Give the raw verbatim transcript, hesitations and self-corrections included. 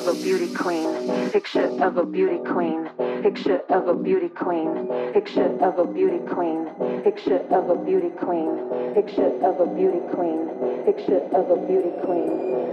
a beauty queen, picture of a beauty queen, picture of a beauty queen, picture of a beauty queen, picture of a beauty queen, picture of a beauty queen, picture of a beauty queen.